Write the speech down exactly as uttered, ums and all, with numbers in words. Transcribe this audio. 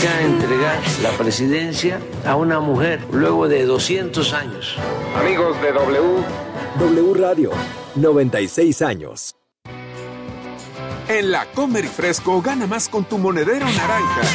toca entregar la presidencia a una mujer luego de doscientos años. Amigos de W. W Radio, noventa y seis años. En la Comer y Fresco gana más con tu monedero naranja.